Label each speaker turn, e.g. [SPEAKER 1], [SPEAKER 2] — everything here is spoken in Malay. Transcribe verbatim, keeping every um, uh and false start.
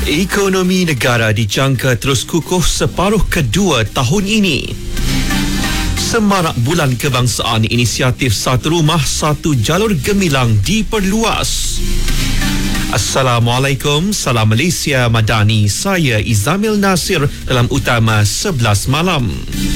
[SPEAKER 1] Ekonomi negara dijangka terus kukuh separuh kedua tahun ini. Semarak Bulan Kebangsaan, inisiatif Satu Rumah Satu Jalur Gemilang diperluas. Assalamualaikum, salam Malaysia Madani. Saya Izamil Nasir dalam Utama sebelas Malam.